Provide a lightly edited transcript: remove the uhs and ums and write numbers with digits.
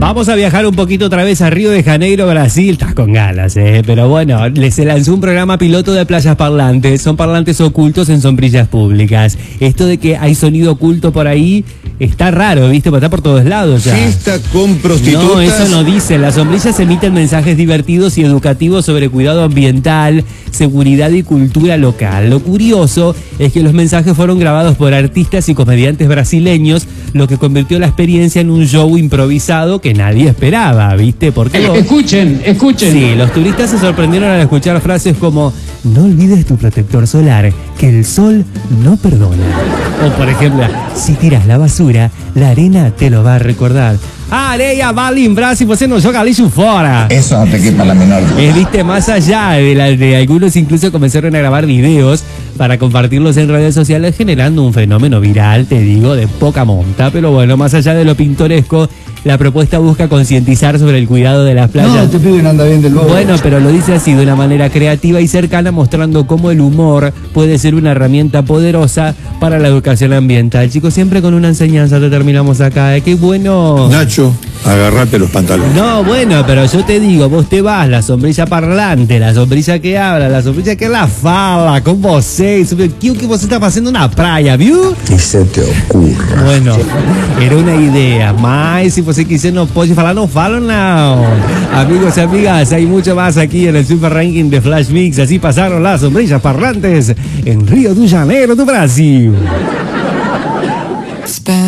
Vamos a viajar un poquito otra vez a Río de Janeiro, Brasil. Estás con ganas, pero bueno, se lanzó un programa piloto de playas parlantes. Son parlantes ocultos en sombrillas públicas. Esto de que hay sonido oculto por ahí está raro, ¿viste? Porque está por todos lados ya. Fiesta con prostitutas. No, eso no dice. Las sombrillas emiten mensajes divertidos y educativos sobre cuidado ambiental, seguridad y cultura local. Lo curioso es que los mensajes fueron grabados por artistas y comediantes brasileños, lo que convirtió la experiencia en un show improvisado que nadie esperaba, ¿viste? Porque escuchen. Sí, los turistas se sorprendieron al escuchar frases como: no olvides tu protector solar, que el sol no perdona. O por ejemplo, si tiras la basura, la arena te lo va a recordar. Areia vai lembrar se você não joga lixo fora. Eso no te quepa la menor. Viste, más allá de algunos incluso comenzaron a grabar videos para compartirlos en redes sociales, generando un fenómeno viral, te digo, de poca monta. Pero bueno, más allá de lo pintoresco, la propuesta busca concientizar sobre el cuidado de las playas. No, este pibe no anda bien del bobo. Bueno, pero lo dice así, de una manera creativa y cercana, mostrando cómo el humor puede ser una herramienta poderosa para la educación ambiental. Chicos, siempre con una enseñanza te terminamos acá, ¡Qué bueno! Nacho, agarrate los pantalones. No, bueno, pero yo te digo, vos te vas, la sombrilla parlante, la sombrilla que habla, la sombrilla que la fala con você, que você está pasando na praia, viu? Que se te ocurra. Bueno, era una idea, mas si você quiser no pode falar, no falo não. Amigos y amigas, hay mucho más aquí en el Super Ranking de Flash Mix. Así pasaron las sombrillas parlantes en Río de Janeiro, do Brasil.